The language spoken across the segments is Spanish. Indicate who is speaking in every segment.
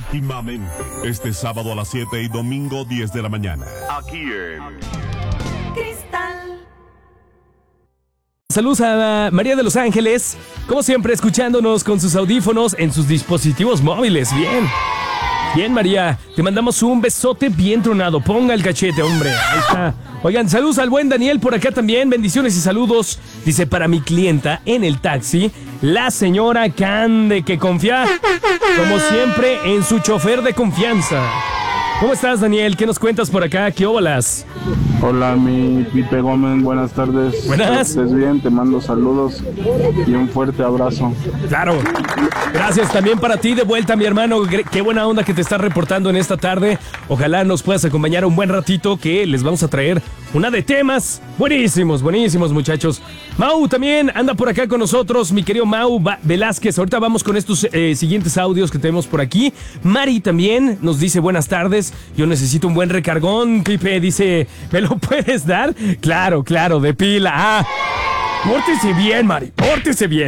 Speaker 1: íntimamente. Este sábado a las 7 y domingo 10 de la mañana. Aquí en
Speaker 2: Cristal.
Speaker 3: Saludos a María de Los Ángeles, como siempre escuchándonos con sus audífonos en sus dispositivos móviles. Bien María, te mandamos un besote bien tronado. Ponga el cachete, hombre. Ahí está. Oigan, saludos al buen Daniel por acá también. Bendiciones y saludos. Dice, para mi clienta en el taxi, la señora Cande, que confía, como siempre, en su chofer de confianza. ¿Cómo estás, Daniel? ¿Qué nos cuentas por acá? ¿Qué óvalas?
Speaker 4: Hola, mi Pipe Gómez, buenas tardes.
Speaker 3: Buenas.
Speaker 4: Espero que estés bien, te mando saludos y un fuerte abrazo.
Speaker 3: Claro. Gracias también para ti de vuelta, mi hermano. Qué buena onda que te estás reportando en esta tarde. Ojalá nos puedas acompañar un buen ratito, que les vamos a traer una de temas buenísimos, muchachos. Mau también anda por acá con nosotros, mi querido Mau Velázquez. Ahorita vamos con estos siguientes audios que tenemos por aquí. Mari también nos dice buenas tardes. Yo necesito un buen recargón, Pipe. Dice, ¿me lo puedes dar? Claro, de pila. Pórtese bien, Mari, pórtese bien.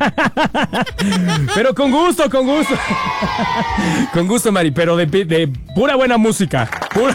Speaker 3: Pero con gusto. Con gusto, Mari, pero de pura buena música.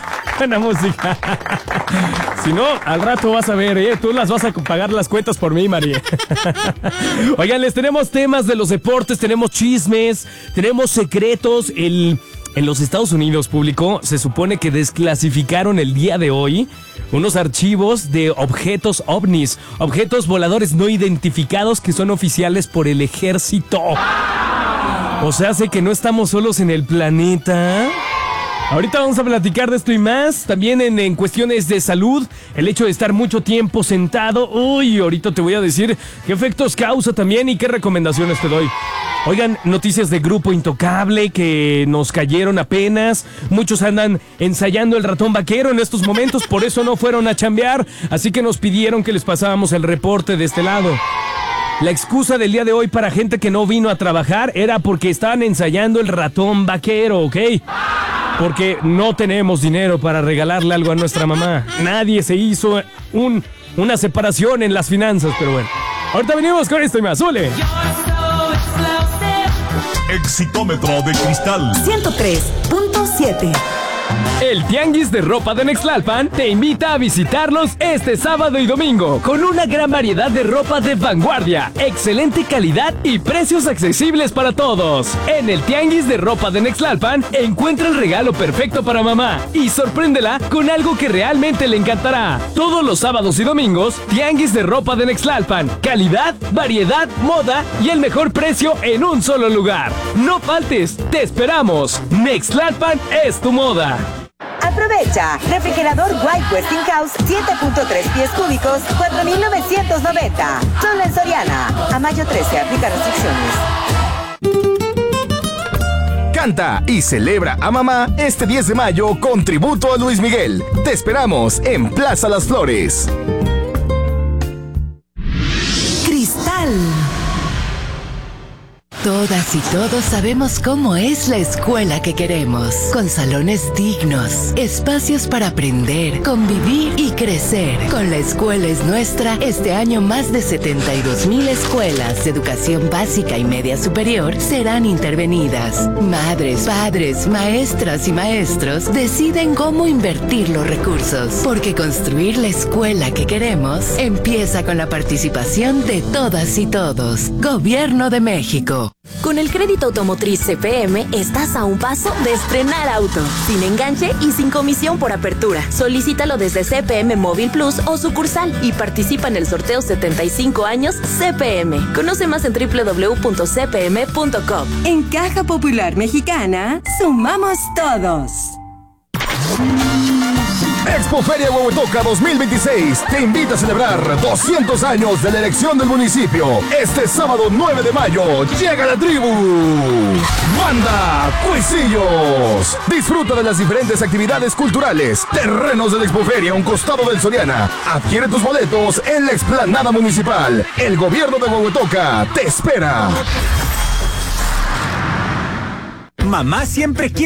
Speaker 3: Si no, al rato vas a ver, tú las vas a pagar las cuentas por mí, Mari. Oigan, les tenemos temas de los deportes, tenemos chismes, tenemos secretos. En los Estados Unidos, público, se supone que desclasificaron el día de hoy unos archivos de objetos ovnis, objetos voladores no identificados que son oficiales por el ejército. O sea, hace que no estamos solos en el planeta. Ahorita vamos a platicar de esto y más. También en cuestiones de salud, el hecho de estar mucho tiempo sentado. Uy, ahorita te voy a decir qué efectos causa también y qué recomendaciones te doy. Oigan, noticias de Grupo Intocable que nos cayeron apenas. Muchos andan ensayando el ratón vaquero en estos momentos, por eso no fueron a chambear. Así que nos pidieron que les pasáramos el reporte de este lado. La excusa del día de hoy para gente que no vino a trabajar era porque estaban ensayando el ratón vaquero, ¿ok? Porque no tenemos dinero para regalarle algo a nuestra mamá. Nadie se hizo una separación en las finanzas, pero bueno. Ahorita venimos con esto y más. ¡Sule!
Speaker 1: Exitómetro de Cristal
Speaker 2: 103.7.
Speaker 3: El Tianguis de Ropa de Nextlalpan te invita a visitarlos este sábado y domingo con una gran variedad de ropa de vanguardia, excelente calidad y precios accesibles para todos. En el Tianguis de Ropa de Nextlalpan encuentra el regalo perfecto para mamá y sorpréndela con algo que realmente le encantará. Todos los sábados y domingos, Tianguis de Ropa de Nextlalpan. Calidad, variedad, moda y el mejor precio en un solo lugar. No faltes, te esperamos. Nextlalpan es tu moda.
Speaker 2: Aprovecha. Refrigerador White Westinghouse 7.3 pies cúbicos, 4,990. Solo en Soriana. A mayo 13, aplica restricciones.
Speaker 5: Canta y celebra a mamá este 10 de mayo con tributo a Luis Miguel. Te esperamos en Plaza Las Flores.
Speaker 2: Cristal.
Speaker 6: Todas y todos sabemos cómo es la escuela que queremos, con salones dignos, espacios para aprender, convivir y crecer. Con La Escuela es Nuestra, este año más de 72,000 escuelas de educación básica y media superior serán intervenidas. Madres, padres, maestras y maestros deciden cómo invertir los recursos, porque construir la escuela que queremos empieza con la participación de todas y todos. Gobierno de México.
Speaker 7: Con el crédito automotriz CPM estás a un paso de estrenar auto, sin enganche y sin comisión por apertura. Solicítalo desde CPM Móvil Plus o sucursal y participa en el sorteo 75 años CPM. Conoce más en www.cpm.com.
Speaker 2: En Caja Popular Mexicana, sumamos todos.
Speaker 5: Expoferia Huehuetoca 2026 te invita a celebrar 200 años de la elección del municipio. Este sábado 9 de mayo llega la tribu Banda Cuisillos. Disfruta de las diferentes actividades culturales, terrenos de la Expoferia a un costado del Soriana. Adquiere tus boletos en la explanada municipal. El gobierno de Huehuetoca te espera.
Speaker 8: Mamá siempre quiere